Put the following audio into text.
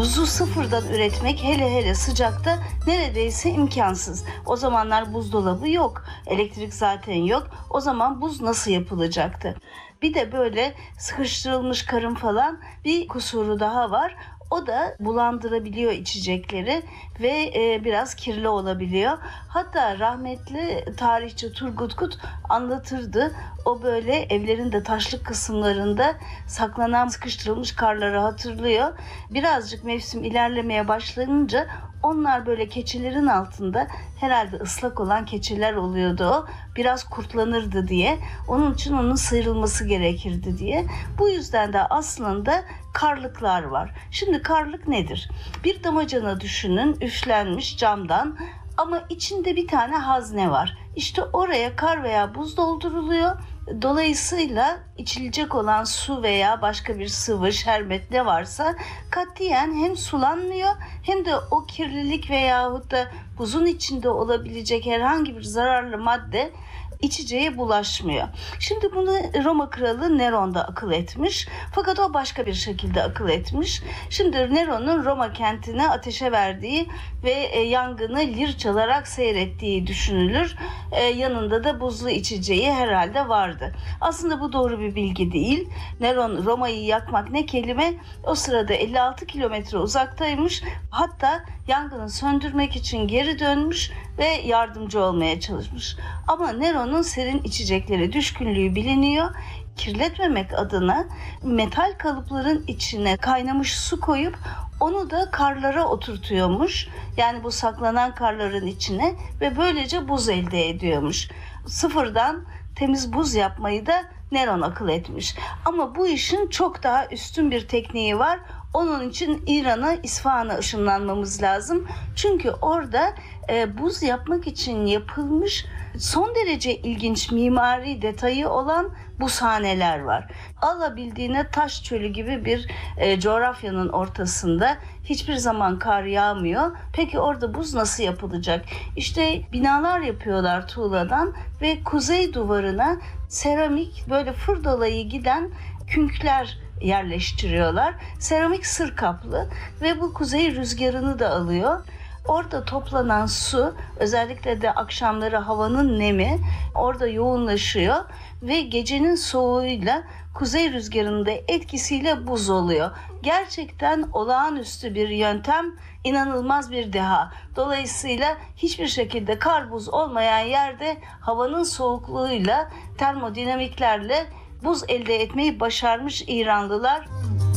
Buzu sıfırdan üretmek, hele hele sıcakta, neredeyse imkansız. O zamanlar buzdolabı yok, elektrik zaten yok. O zaman buz nasıl yapılacaktı? Bir de böyle sıkıştırılmış karın falan bir kusuru daha var. O da bulandırabiliyor içecekleri ve biraz kirli olabiliyor. Hatta rahmetli tarihçi Turgut Kut anlatırdı. O böyle evlerin de taşlık kısımlarında saklanan sıkıştırılmış karları hatırlıyor. Birazcık mevsim ilerlemeye başlayınca onlar böyle keçilerin altında, herhalde ıslak olan keçiler oluyordu o, biraz kurtlanırdı diye. Onun için onun sıyrılması gerekirdi diye. Bu yüzden de aslında karlıklar var. Şimdi karlık nedir? Bir damacana düşünün, üflenmiş camdan, ama içinde bir tane hazne var. İşte oraya kar veya buz dolduruluyor. Dolayısıyla içilecek olan su veya başka bir sıvı, şerbet ne varsa katiyen hem sulanmıyor hem de o kirlilik veyahut da buzun içinde olabilecek herhangi bir zararlı madde içeceğe bulaşmıyor. Şimdi bunu Roma kralı Neron da akıl etmiş. Fakat o başka bir şekilde akıl etmiş. Şimdi Neron'un Roma kentine ateşe verdiği ve yangını lir çalarak seyrettiği düşünülür. Yanında da buzlu içeceği herhalde vardı. Aslında bu doğru bir bilgi değil. Neron Roma'yı yakmak ne kelime? O sırada 56 kilometre uzaktaymış. Hatta yangını söndürmek için geri dönmüş ve yardımcı olmaya çalışmış. Ama Neron'un serin içeceklere düşkünlüğü biliniyor. Kirletmemek adına metal kalıpların içine kaynamış su koyup onu da karlara oturtuyormuş. Yani bu saklanan karların içine ve böylece buz elde ediyormuş. Sıfırdan temiz buz yapmayı da Neron akıl etmiş. Ama bu işin çok daha üstün bir tekniği var. Onun için İran'a, İsfahan'a ışınlanmamız lazım. Çünkü orada buz yapmak için yapılmış son derece ilginç mimari detayı olan buzhaneler var. Alabildiğine taş çölü gibi bir coğrafyanın ortasında, hiçbir zaman kar yağmıyor. Peki orada buz nasıl yapılacak? İşte binalar yapıyorlar tuğladan ve kuzey duvarına seramik böyle fır dolayı giden künkler yerleştiriyorlar. Seramik sır kaplı ve bu kuzey rüzgarını da alıyor. Orada toplanan su, özellikle de akşamları havanın nemi orada yoğunlaşıyor ve gecenin soğuğuyla kuzey rüzgarının da etkisiyle buz oluyor. Gerçekten olağanüstü bir yöntem, inanılmaz bir deha. Dolayısıyla hiçbir şekilde kar buz olmayan yerde havanın soğukluğuyla, termodinamiklerle buz elde etmeyi başarmış İranlılar.